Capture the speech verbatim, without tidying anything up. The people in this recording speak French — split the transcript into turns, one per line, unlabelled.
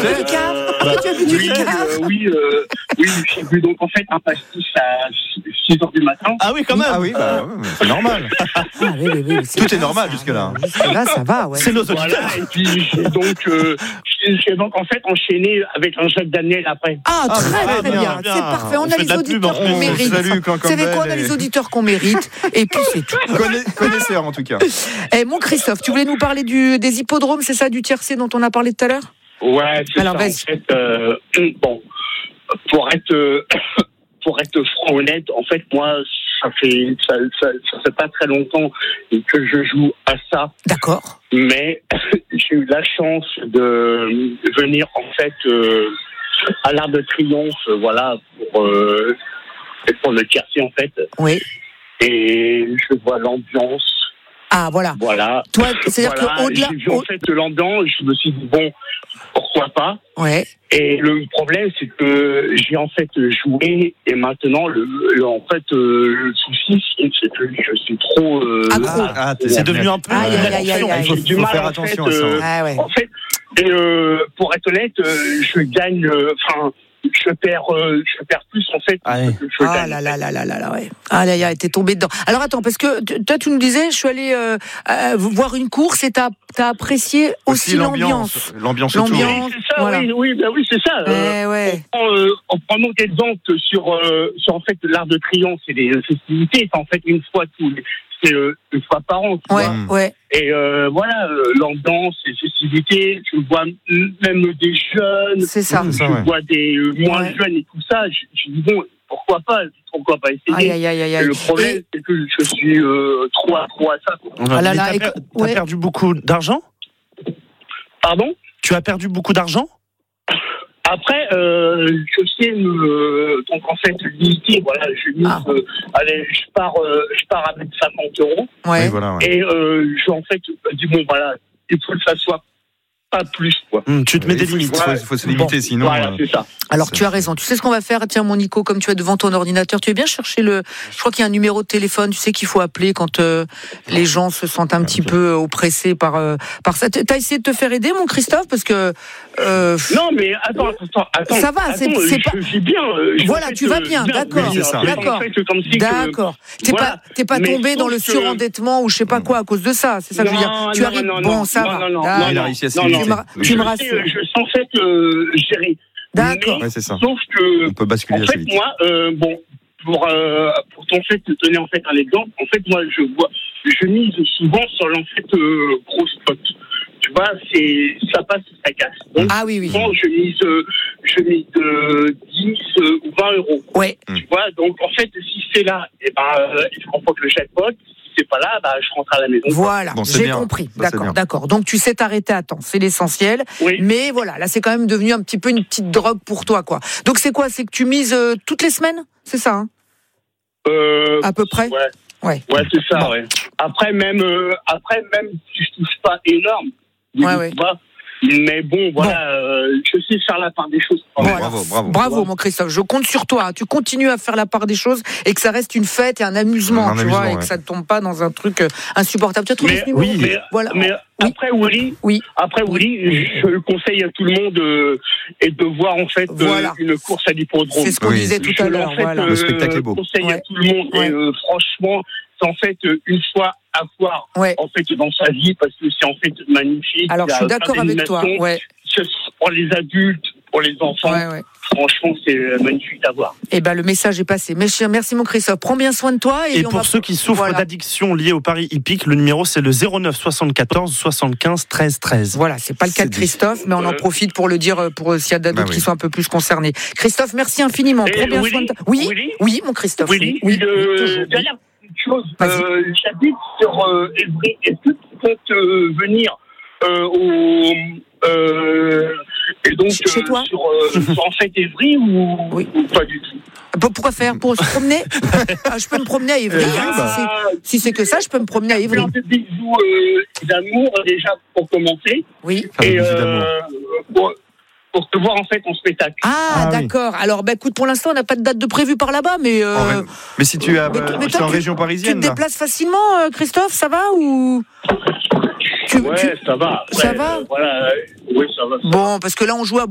bu du cave bah, Tu as bu du
oui,
cave
euh, Oui, euh, oui, j'ai bu donc en fait un pastis à six heures du matin.
Ah oui, quand même.
Ah oui, bah, ouais, c'est normal.
ah, oui, oui, oui,
Tout
bien,
est normal
ça.
jusque-là.
Jusque-là, ça va, ouais.
C'est nos auditeurs.
Voilà, et puis j'ai donc, euh, j'ai, j'ai donc en fait enchaîné avec un Jacques Daniel après.
Ah,
Ah,
très,
très
très
bien,
bien.
bien.
C'est parfait. On,
On
a
fait de
les
la pub,
auditeurs
en
qu'on
plus.
mérite.
Salut, Caen
Vous savez quoi, on a
Campbell
les auditeurs qu'on mérite. Et puis, c'est tout.
Connais- Connaisseur en tout cas.
Eh, mon Christophe, tu voulais nous parler du, des hippodromes, c'est ça, du tiercé dont on a parlé tout à l'heure?
Ouais, c'est
Alors,
ça.
vas-y.
En fait, euh, bon, pour être, euh, pour être franc honnête, en fait, moi, ça fait, ça, ça, ça fait pas très longtemps que je joue à ça.
D'accord.
Mais j'ai eu la chance de venir en fait euh, à l'Arc de Triomphe, euh, voilà, pour euh, pour le tiercé en fait.
Oui.
Et je vois l'ambiance.
Ah, voilà.
Voilà.
Toi, c'est-à-dire
Voilà,
qu'au-delà.
j'ai vu en fait l'ambiance, je me suis dit bon, pourquoi pas.
Ouais.
Et le problème, c'est que j'ai en fait joué et maintenant, le, le- en fait, euh, le souci, c'est que je suis trop. Euh,
Accro.
Ah, t'es-
C'est devenu un peu.
Aïe, aïe, aïe, aïe, aïe.
Il faut,
J'ai du
faut
mal,
faire
en
attention
fait,
à ça.
euh,
Ah, ouais.
En fait, et, euh, pour être honnête, euh, je gagne. Enfin, euh, je perds. Euh, je perds plus en fait.
Ah, ouais.
Que je
Ah
gagne.
là là là là là là, ouais. Ah là là, t'es tombé dedans. Alors attends, parce que t- toi tu nous disais, je suis allé euh, euh, voir une course et t'as, t'as apprécié aussi, l'ambiance.
L'ambiance autour.
L'ambiance.
Oui, c'est ça.
Voilà.
Oui, oui, ben oui, c'est ça.
Eh ouais.
On prend, euh, on prend donc exemple sur euh, sur en fait l'Arc de Triomphe, c'est des festivités, c'est en fait une fois tous les, c'est euh, une fois par an. Tu
Ouais,
vois.
ouais.
Et euh, voilà, euh, l'ambiance, les festivités, tu vois m- même des jeunes,
C'est ça.
C'est ça,
tu
ouais.
vois des euh, moins
Ouais.
jeunes et tout ça. Je, je dis bon, pourquoi pas, pourquoi pas
Aïe
essayer.
aïe aïe aïe
Et
aïe.
le problème,
Et-
c'est que je suis euh, trop accro à ça. quoi.
Ah là
Mais
là,
t'as,
et
per-
que-
t'as
ouais.
perdu beaucoup d'argent.
Pardon.
Tu as perdu beaucoup d'argent.
Après, euh, je sais me, donc en fait limiter. Voilà, je mise,
Ah.
euh, allez, je pars, euh, je pars avec cinquante euros.
Ouais.
Oui, voilà, ouais.
Et euh, je en fait me dis bon voilà, il faut que ça soit pas plus quoi.
Hum, tu te mets
Il
des
faut-
limites.
Il faut, il faut se limiter, sinon.
Voilà,
euh,
c'est ça.
Alors
C'est-
tu as raison. Tu sais ce qu'on va faire? Tiens mon Nico, comme tu es devant ton ordinateur, tu es bien chercher le. Je crois qu'il y a un numéro de téléphone. Tu sais qu'il faut appeler quand euh, les gens se sentent un petit peu oppressés par euh, par ça. T'as essayé de te faire aider, mon Christophe, parce que. Euh,
Non mais attends, attends, attends.
Ça va, c'est-
attends,
c'est
je
pas-
vis bien. euh, je
Voilà,
en fait,
tu vas
euh,
bien, d'accord,
Oui, c'est ça.
C'est
d'accord.
en fait comme si que-
D'accord. T'es
Voilà.
pas, t'es pas
Mais
tombé dans
sauf
le
que-
surendettement ou je sais pas quoi à cause de ça. C'est ça que je veux dire.
Non,
Tu
non,
arrives.
non,
bon,
non,
ça
non,
va.
non, non,
Ah,
non,
Il a
non,
réussi à se
non,
limiter.
tu me,
Oui.
tu me
Je sais,
rassures.
euh, je suis en fait euh, gérer.
D'accord.
Mais,
Ouais, c'est ça.
Sauf que
On peut basculer
en
assez
fait,
vite.
moi, euh, bon, pour, euh, pour en fait, te donner en fait un exemple, en fait, moi, je vois, je mise souvent sur l'en fait euh, gros spot. Tu vois, c'est, ça passe, ça casse. Donc,
Ah oui, oui.
souvent, je mise, euh, je mise euh, dix euh, ou vingt euros.
Ouais.
Tu vois, donc en fait, si c'est là, et ben, euh, je remporte le jackpot. Si c'est pas là, bah, je rentre à la maison.
Voilà,
Bon, c'est
j'ai
bien.
compris.
Ça, c'est
D'accord,
bien.
d'accord. Donc tu sais t'arrêter à temps, c'est l'essentiel.
Oui.
Mais voilà, là c'est quand même devenu un petit peu une petite drogue pour toi, quoi. Donc c'est quoi? C'est que tu mises euh, toutes les semaines? C'est ça, hein?
Euh,
À peu près.
Ouais.
Ouais.
Ouais, c'est ça,
Bon.
ouais. Après, même, euh, après, même si je touche pas énorme,
Ouais, ouais.
tu vois, mais bon, voilà, euh, je sais faire la part des choses.
Bon,
Bravo,
alors,
bravo.
bravo, mon Christophe. Je compte sur toi. hein. Tu continues à faire la part des choses et que ça reste une fête et un amusement,
Un
tu
amusement,
vois, et
ouais.
que ça ne tombe pas dans un truc euh, insupportable. Tu as trouvé
Mais,
ce numéro?
oui, mais,
Voilà.
mais après, Willy,
Oui.
après, Willy, je le conseille à tout le monde euh, et de voir, en fait, euh,
Voilà.
une course à l'hippodrome.
C'est ce qu'on
Oui,
disait tout
Je
à
le-
l'heure.
en fait,
Voilà.
euh,
Le spectacle est beau.
conseille
Ouais.
à tout le monde.
Ouais.
Et euh, franchement, c'est en fait euh, une fois à voir
Ouais.
en fait dans sa vie parce que c'est en fait magnifique.
Alors
Il y
je
a
suis
plein
d'accord avec toi.
d'animations.
Ouais.
Que ce soit pour les adultes, pour les enfants.
Ouais, ouais.
Franchement, c'est euh, magnifique à voir.
Eh ben le message est passé. Merci, merci mon Christophe. Prends bien soin de toi et,
Et
on
pour
va-
ceux qui souffrent
Voilà.
d'addiction liée au pari hippique, le numéro c'est le zéro neuf soixante-quatorze soixante-quinze treize treize.
Voilà, c'est pas le cas
C'est
de
dit.
Christophe, mais on en
Euh.
profite pour le dire pour euh, s'il y a d'autres
Bah oui.
qui sont un peu plus concernés. Christophe, merci infiniment.
Et
Prends bien
Willy,
soin de toi. Oui,
Willy,
oui, mon Christophe.
Willy,
oui,
euh,
oui, toujours.
dernière petite chose.
Vas-y.
Euh, J'habite sur euh, Évry. Est-ce que tu comptes euh, venir euh, au euh, et donc
Chez- chez toi
sur, euh, sur en fait Évry ou,
Oui.
ou pas du tout?
Pour- Pourquoi faire? Pour se promener? Ah, je peux me promener à Évry.
Eh
hein,
oui, bah.
si c'est- si c'est que ça, je peux me promener à Évry.
Un petit bisou euh, d'amour déjà pour commencer
Oui.
Faire des
et
bisous
euh,
d'amour.
pour, pour te voir en fait en spectacle.
Ah,
Ah, oui.
d'accord. Alors, bah, écoute, pour l'instant, on n'a pas de date de prévue par là-bas, mais euh,
En vrai- Mais si tu es, à-
mais t- mais
tu es
toi,
en
tu-
région
tu te
parisienne, là.
déplaces facilement, euh, Christophe? Ça va ou tu,
Ouais,
tu-
ça va.
ça
Ouais,
va
euh, Voilà. euh, Oui, ça va. ça va.
Bon, parce que là, on joue à